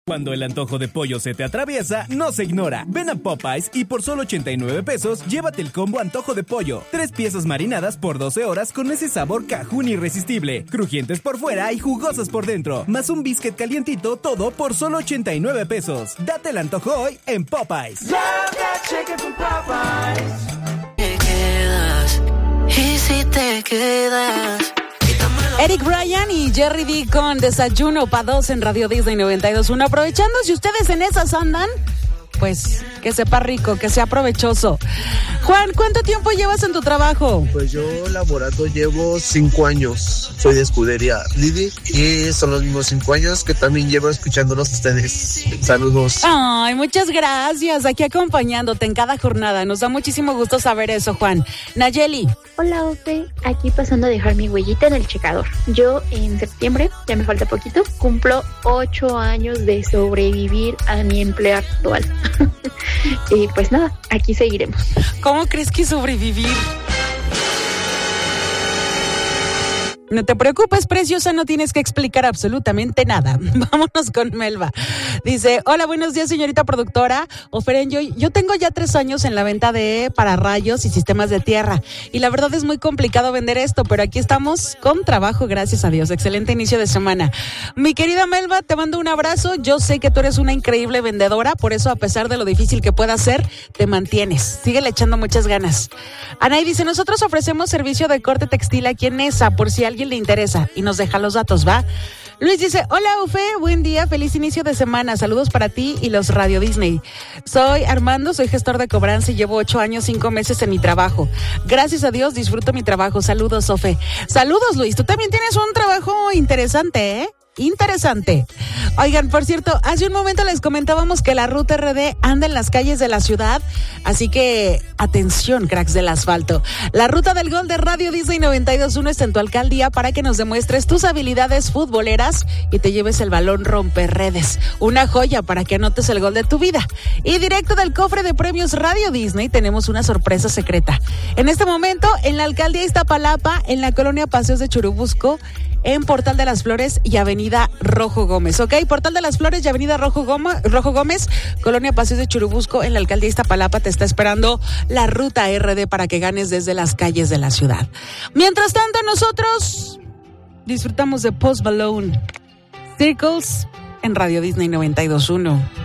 Cuando el antojo de pollo se te atraviesa, no se ignora. Ven a Popeyes y por solo 89 pesos, llévate el combo antojo de pollo. 3 piezas marinadas por 12 horas con ese sabor cajún irresistible. Crujientes por fuera y jugosas por dentro. Más un biscuit calientito, todo por solo 89 pesos. Date el antojo hoy en Popeyes. Love that chicken from Popeyes. Te quedas, y si te quedas. Eric Bryan y Jerry D con Desayuno pa' Dos en Radio Disney 92.1. Aprovechando, si ustedes en esas andan, pues que sepa rico, que sea provechoso. Juan, ¿cuánto tiempo llevas en tu trabajo? Pues yo laborando llevo 5 años. Soy de escudería Lidi y son los mismos 5 años que también llevo escuchándolos a ustedes. Saludos. Ay, muchas gracias. Aquí acompañándote en cada jornada. Nos da muchísimo gusto saber eso, Juan. Nayeli. Hola, Ofe. Aquí pasando a dejar mi huellita en el checador. Yo en septiembre, ya me falta poquito, cumplo 8 años de sobrevivir a mi empleo actual. Y pues nada, aquí seguiremos. ¿Cómo crees que sobrevivir? No te preocupes, preciosa, no tienes que explicar absolutamente nada. Vámonos con Melba. Dice, hola, buenos días, señorita productora. Oferen, yo tengo ya 3 años en la venta de pararrayos y sistemas de tierra. Y la verdad es muy complicado vender esto, pero aquí estamos con trabajo, gracias a Dios. Excelente inicio de semana. Mi querida Melba, te mando un abrazo. Yo sé que tú eres una increíble vendedora, por eso a pesar de lo difícil que pueda ser, te mantienes. Síguele echando muchas ganas. Anaí dice, nosotros ofrecemos servicio de corte textil aquí en ESA, por si alguien le interesa, y nos deja los datos, ¿va? Luis dice, hola Ufe, buen día, feliz inicio de semana, saludos para ti y los Radio Disney. Soy Armando, soy gestor de cobranza y llevo 8 años, 5 meses en mi trabajo. Gracias a Dios disfruto mi trabajo, saludos Ufe. Saludos Luis, tú también tienes un trabajo interesante, ¿eh? Interesante. Oigan, por cierto, hace un momento les comentábamos que la Ruta RD anda en las calles de la ciudad, así que atención, cracks del asfalto. La Ruta del Gol de Radio Disney 92.1 está en tu alcaldía para que nos demuestres tus habilidades futboleras y te lleves el balón romperredes. Una joya para que anotes el gol de tu vida. Y directo del cofre de premios Radio Disney tenemos una sorpresa secreta. En este momento, en la alcaldía Iztapalapa, en la colonia Paseos de Churubusco, en Portal de las Flores y Avenida Rojo Gómez, ¿ok? Portal de las Flores y Avenida Rojo Gómez, Colonia Paseos de Churubusco, en la alcaldía Iztapalapa, te está esperando la Ruta RD para que ganes desde las calles de la ciudad. Mientras tanto, nosotros disfrutamos de Post Malone, Circles, en Radio Disney 92.1.